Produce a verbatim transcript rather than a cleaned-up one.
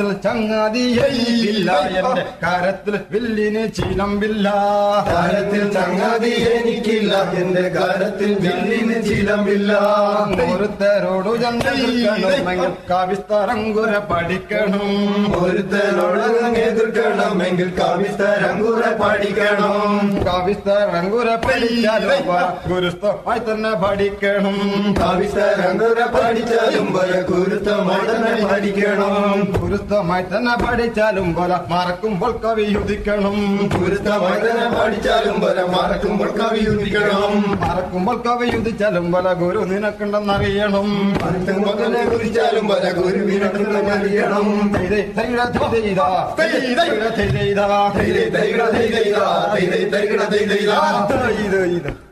ചങ്ങാതിയില്ല എന്റെ കാരത്തിൽ വില്ലിന് ചിലമ്പില്ല. കാരത്തിൽ ചങ്ങാതി എനിക്കില്ല, എന്റെ കാരത്തിൽ വില്ലിന് ചിലമ്പില്ല. ഒരുത്തരോടു ചന്ദ്രമെങ്കിൽ കാവിസ്തരങ്കുര പഠിക്കണം. ഒരുത്തരോട് എതിർക്കണമെങ്കിൽ കാവിസ്തരങ്കുര പഠിക്കണം. കാവിസ്തരങ്കുര പഠിച്ചാലും ഗുരുസ്ഥമായി തന്നെ പഠിക്കണം. കാവിസ്തരങ്കുര പഠിച്ചാലും പോലെ ഗുരുത്വമായി തന്നെ പഠിക്കണം. ഗുരുത്വമായി തന്നെ പഠിച്ചാലും പോലെ മറക്കുമ്പോൾ കവിയുദിക്കണം. ഗുരുത്വമായി തന്നെ പഠിച്ചാലും പോലെ മറക്കുമ്പോൾ കവിയുദിക്കണം. മറക്കുമ്പോൾ കവിയുദിച്ചാലും പോലെ ഗുരു നിനക്കുണ്ടെന്നറിയണം. മറക്കുമ്പോൾ തന്നെ കുറിച്ചാലും പോലെ ഗുരു നിനക്കുണ്ടെന്നറിയണം. ഇത് ഇത്